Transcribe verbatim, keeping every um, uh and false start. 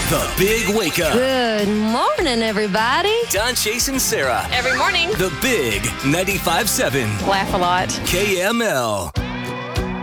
The Big Wake Up. Good morning, everybody. Don, Chase, and Sarah. Every morning. The Big ninety-five seven. Laugh a lot. K M L.